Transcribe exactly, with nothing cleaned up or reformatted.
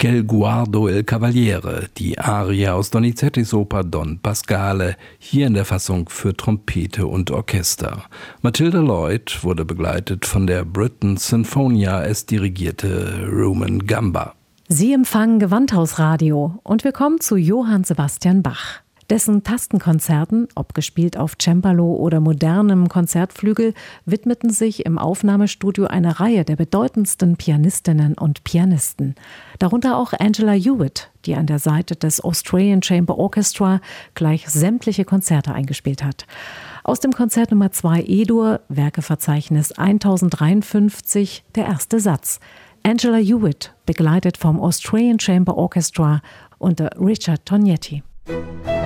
Quel guardo il cavaliere, die Arie aus Donizettis Oper Don Pasquale, hier in der Fassung für Trompete und Orchester. Matilda Lloyd wurde begleitet von der Britten Sinfonia, es dirigierte Rumen Gamba. Sie empfangen Gewandhausradio und wir kommen zu Johann Sebastian Bach. Dessen Tastenkonzerten, ob gespielt auf Cembalo oder modernem Konzertflügel, widmeten sich im Aufnahmestudio eine Reihe der bedeutendsten Pianistinnen und Pianisten. Darunter auch Angela Hewitt, die an der Seite des Australian Chamber Orchestra gleich sämtliche Konzerte eingespielt hat. Aus dem Konzert Nummer zwei E-Dur, Werkeverzeichnis tausenddreiundfünfzig, der erste Satz. Angela Hewitt, begleitet vom Australian Chamber Orchestra unter Richard Tognetti.